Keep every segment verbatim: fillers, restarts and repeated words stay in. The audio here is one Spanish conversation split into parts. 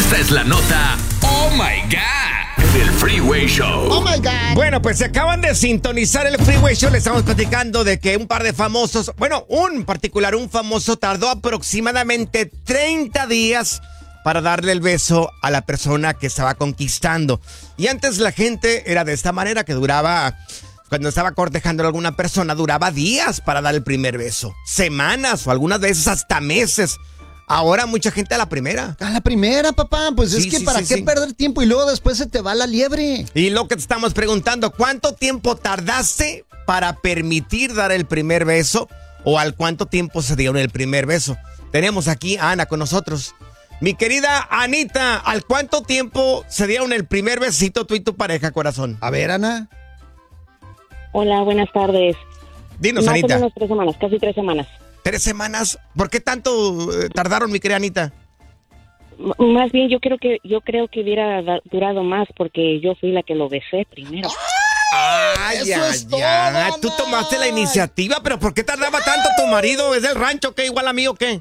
Esta es la nota Oh My God del Freeway Show. Oh my God. Bueno, pues se acaban de sintonizar el Freeway Show. Le estamos platicando de que un par de famosos, bueno, un particular, un famoso tardó aproximadamente treinta días para darle el beso a la persona que estaba conquistando. Y antes la gente era de esta manera, que duraba, cuando estaba cortejando a alguna persona, duraba días para dar el primer beso. Semanas o algunas veces hasta meses. Ahora mucha gente a la primera. A la primera, papá. Pues Sí, es que sí, para sí, qué sí. perder tiempo y luego después se te va la liebre. Y lo que te estamos preguntando, ¿cuánto tiempo tardaste para permitir dar el primer beso? ¿O al cuánto tiempo se dieron el primer beso? Tenemos aquí a Ana con nosotros. Mi querida Anita, ¿al cuánto tiempo se dieron el primer besito tú y tu pareja, corazón? A ver, Ana. Hola, buenas tardes. Dinos, Más Anita. o menos tres semanas, casi tres semanas. ¿Tres semanas? ¿Por qué tanto eh, tardaron, mi querida Anita? M- más bien, yo creo que yo creo que hubiera da- durado más porque yo fui la que lo besé primero. Ay, Eso ay, es todo, ay. Tú Ana. tomaste la iniciativa, pero ¿por qué tardaba tanto tu marido? ¿Es del rancho qué? ¿Igual a mí o qué?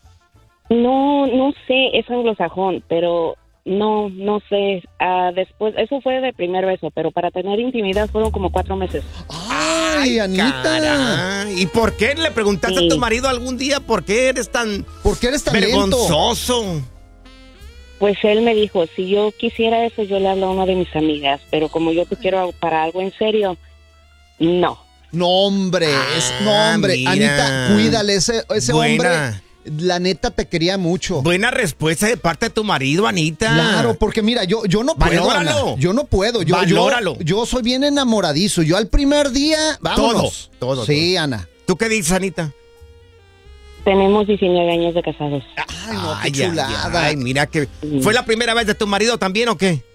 No, no sé, es anglosajón, pero no, no sé. Ah, después, eso fue de primer beso, pero para tener intimidad fueron como cuatro meses. Ay, Anita. Caray. ¿Y por qué le preguntaste Sí. a tu marido algún día por qué eres tan ¿Por qué eres tan lento? vergonzoso? Pues él me dijo, si yo quisiera eso, yo le hablo a una de mis amigas, pero como yo te quiero para algo en serio, no. No, hombre, es, no, Ah, hombre. mira. Anita, cuídale, ese, ese Buena. hombre, la neta te quería mucho. Buena respuesta de parte de tu marido, Anita. Claro, porque mira, yo, yo no puedo, Valóralo. Ana. Yo no puedo. Yo, Valóralo. Yo, yo soy bien enamoradizo. Yo al primer día, vámonos. Todo, todo, Sí, todo. Ana. ¿Tú qué dices, Anita? Tenemos diecinueve años de casados. Ay, no, qué Ay, chulada. ay, mira que... ¿Fue la primera vez de tu marido también o qué?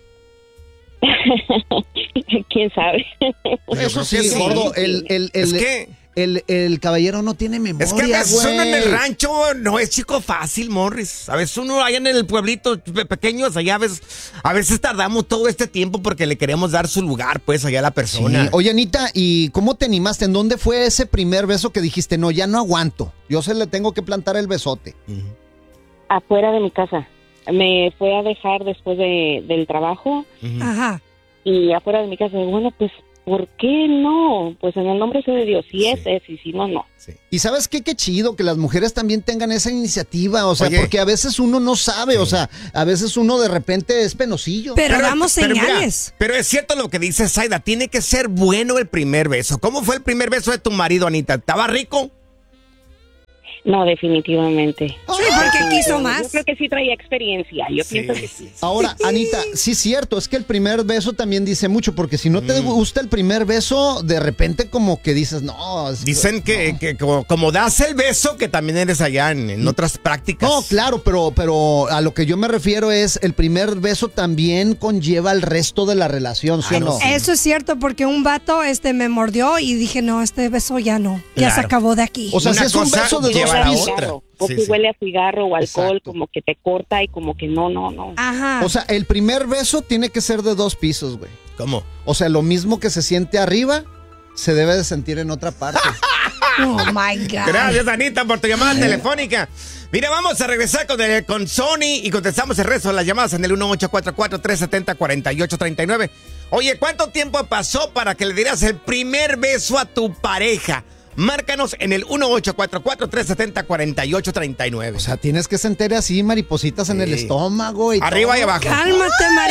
¿Quién sabe? Eso sí, creo que sí. gordo, el, el, el, Es que- el, el caballero no tiene memoria, Es que a veces uno en el güey. rancho no es chico fácil, Morris. A veces uno allá en el pueblito pe- pequeños, allá a veces, a veces tardamos todo este tiempo porque le queremos dar su lugar, pues, allá a la Sí. persona. Oye, Anita, ¿y cómo te animaste? ¿En dónde fue ese primer beso que dijiste, no, ya no aguanto? Yo se le tengo que plantar el besote. Afuera de mi casa. Me fue a dejar después de, del trabajo Ujú. Ajá. y afuera de mi casa, bueno, pues, ¿por qué no? Pues en el nombre de Dios, si es, Sí. es, y si no, no. Sí. Y ¿sabes qué? Qué chido que las mujeres también tengan esa iniciativa, o sea, Oye. porque a veces uno no sabe, Sí. o sea, a veces uno de repente es penosillo. Pero, damos pero mira, señales. pero es cierto lo que dice Zaida, tiene que ser bueno el primer beso. ¿Cómo fue el primer beso de tu marido, Anita? ¿Estaba rico? No, definitivamente. Sí, porque quiso Yo más. creo que sí traía experiencia. Yo Sí, pienso que sí, sí. Ahora, Anita, sí es cierto, es que el primer beso también dice mucho, porque si no Mm. te gusta el primer beso, de repente como que dices, no. es- Dicen que, que como, como das el beso, que también eres allá en, en otras prácticas. No, claro, pero, pero a lo que yo me refiero es, el primer beso también conlleva el resto de la relación, ¿sí Ah, o no, no? sí. Eso es cierto, porque un vato este me mordió y dije, no, este beso ya no. Ya se Claro. acabó de aquí. O sea, Una si es un cosa beso de lleva dos a la pisos. otra. porque Sí, sí. huele a cigarro o alcohol, Exacto. como que te corta y como que no, no, no. Ajá. O sea, el primer beso tiene que ser de dos pisos, güey. ¿Cómo? O sea, lo mismo que se siente arriba, se debe de sentir en otra parte. oh my God. Gracias, Anita, por tu llamada telefónica. Mira, vamos a regresar con, el- con Sony y contestamos el resto de las llamadas en el uno ocho cuatro cuatro, tres siete cero, cuatro ocho tres nueve. Oye, ¿cuánto tiempo pasó para que le dieras el primer beso a tu pareja? Márcanos en el uno ocho cuatro cuatro, tres siete cero, cuatro ocho tres nueve. O sea, tienes que sentir así maripositas en el Sí. estómago y Arriba todo. y abajo. Cálmate, María.